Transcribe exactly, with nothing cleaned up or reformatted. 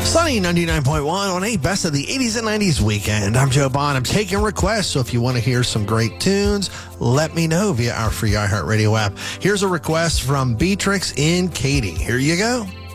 Sunny ninety-nine point one on a Best of the eighties and nineties weekend. I'm Joe Bond. I'm taking requests, so if you want to hear some great tunes, let me know via our free iHeartRadio app. Here's a request from Beatrix in Katy. Here you go.